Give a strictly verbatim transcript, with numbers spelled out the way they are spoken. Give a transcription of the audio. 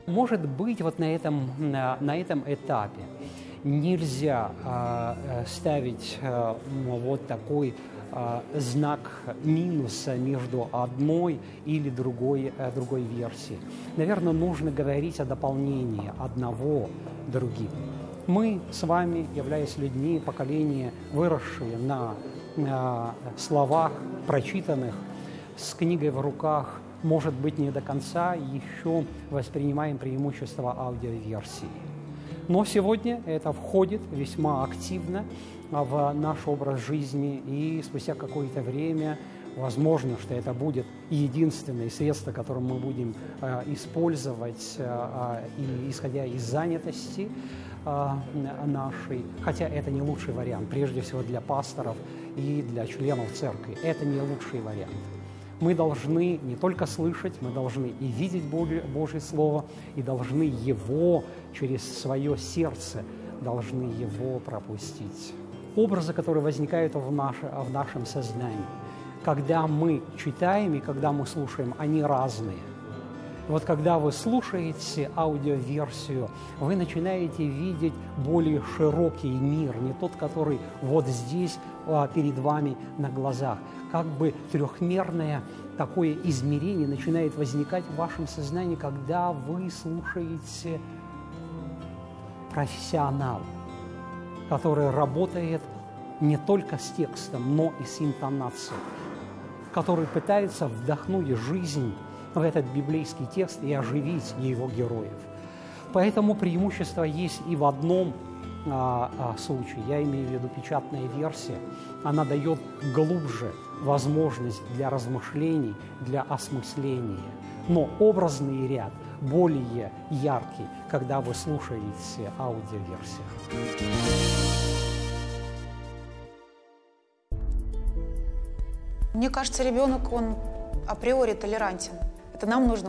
Может быть, вот на этом, на, на этом этапе нельзя э, ставить э, вот такой э, знак минуса между одной или другой, э, другой версией. Наверное, нужно говорить о дополнении одного другим. Мы с вами, являясь людьми поколения, выросшие на э, словах, прочитанных, с книгой в руках, может быть, не до конца еще воспринимаем преимущество аудиоверсии. Но сегодня это входит весьма активно в наш образ жизни, и спустя какое-то время, возможно, что это будет единственное средство, которое мы будем э, использовать, э, и, исходя из занятости э, нашей, хотя это не лучший вариант, прежде всего для пасторов и для членов церкви, это не лучший вариант. Мы должны не только слышать, мы должны и видеть Божье, Божье Слово, и должны его через свое сердце, должны его пропустить. Образы, которые возникают в, наше, в нашем сознании, когда мы читаем и когда мы слушаем, они разные. Вот когда вы слушаете аудиоверсию, вы начинаете видеть более широкий мир, не тот, который вот здесь а, перед вами на глазах. Как бы трехмерное такое измерение начинает возникать в вашем сознании, когда вы слушаете профессионала, который работает не только с текстом, но и с интонацией, который пытается вдохнуть жизнь в этот библейский текст и оживить его героев. Поэтому преимущество есть и в одном а, а, случае. Я имею в виду печатная версия. Она дает глубже возможность для размышлений, для осмысления. Но образный ряд более яркий, когда вы слушаете аудиоверсию. Мне кажется, ребенок, он априори толерантен. Это нам нужно